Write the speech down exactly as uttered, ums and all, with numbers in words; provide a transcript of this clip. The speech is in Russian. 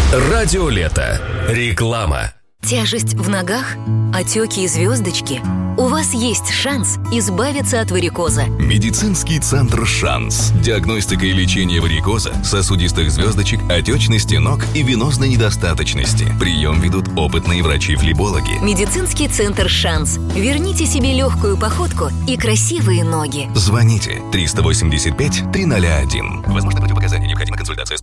Радио Лето. Реклама. Тяжесть в ногах? Отеки и звездочки? У вас есть шанс избавиться от варикоза. Медицинский центр «Шанс». Диагностика и лечение варикоза, сосудистых звездочек, отечности ног и венозной недостаточности. Прием ведут опытные врачи-флебологи. Медицинский центр «Шанс». Верните себе легкую походку и красивые ноги. Звоните триста восемьдесят пять триста один. Возможно, противопоказания. Необходима консультация.